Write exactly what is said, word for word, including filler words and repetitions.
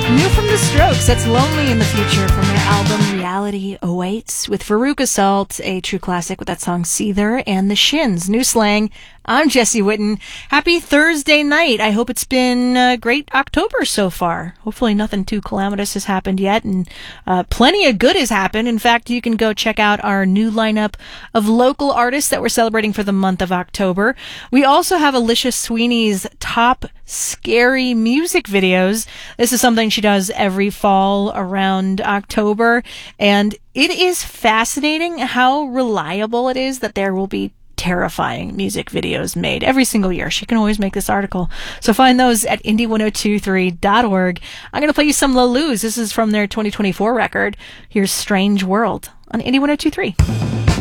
New from The Strokes, that's Lonely in the Future from their album Reality Awaits, with Veruca Salt, a true classic with that song Seether, and The Shins, New Slang. I'm Jesse Witten. Happy Thursday night. I hope it's been a great October so far. Hopefully nothing too calamitous has happened yet, and uh, plenty of good has happened. In fact, you can go check out our new lineup of local artists that we're celebrating for the month of October. We also have Alicia Sweeney's top scary music videos. This is something she does every fall around October, and it is fascinating how reliable it is that there will be terrifying music videos made every single year. She can always make this article. So find those at indie ten twenty-three dot org. I'm going to play you some La Luz. This is from their twenty twenty-four record. Here's Strange World on Indie ten twenty-three.